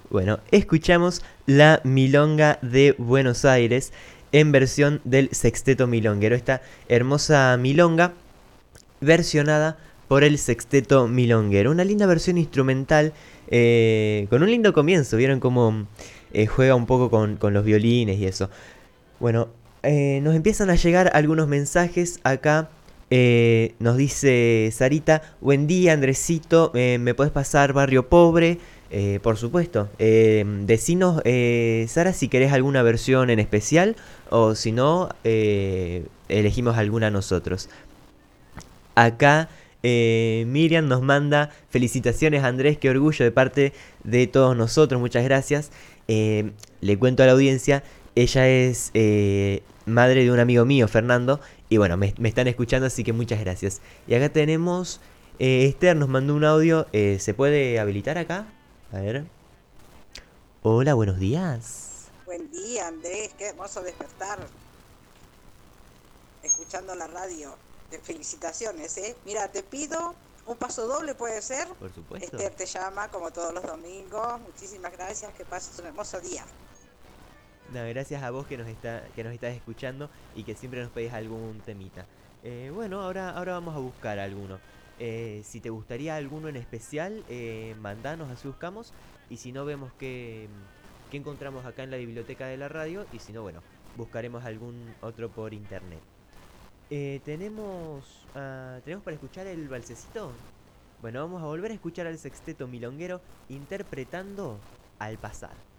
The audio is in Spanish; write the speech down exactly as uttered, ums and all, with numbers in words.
Bueno, escuchamos la Milonga de Buenos Aires en versión del Sexteto Milonguero. Esta hermosa milonga versionada por el Sexteto Milonguero. Una linda versión instrumental eh, con un lindo comienzo. Vieron cómo eh, juega un poco con, con los violines y eso. Bueno, eh, nos empiezan a llegar algunos mensajes acá. Eh, nos dice Sarita, buen día Andresito, eh, ¿me puedes pasar Barrio Pobre? Eh, por supuesto. Eh, decinos, eh, Sara, si querés alguna versión en especial o si no, eh, elegimos alguna nosotros. Acá eh, Miriam nos manda felicitaciones Andrés, qué orgullo de parte de todos nosotros, muchas gracias. Eh, le cuento a la audiencia, ella es eh, madre de un amigo mío, Fernando, y bueno, me, me están escuchando, así que muchas gracias. Y acá tenemos, eh, Esther nos mandó un audio, eh, ¿se puede habilitar acá? A ver. Hola, buenos días. Buen día, Andrés, qué hermoso despertar, escuchando la radio. Te felicitaciones, ¿eh? Mira, te pido un paso doble, ¿puede ser? Por supuesto. Esther te llama, como todos los domingos. Muchísimas gracias, que pases un hermoso día. No, gracias a vos que nos está, que nos estás escuchando y que siempre nos pedís algún temita. Eh, bueno, ahora, ahora vamos a buscar alguno. Eh, si te gustaría alguno en especial, eh, mandanos, así buscamos. Y si no, vemos qué, qué encontramos acá en la biblioteca de la radio. Y si no, bueno, buscaremos algún otro por internet. Eh, tenemos, uh, ¿tenemos para escuchar el balsecito? Bueno, vamos a volver a escuchar al Sexteto Milonguero interpretando Al Pasar.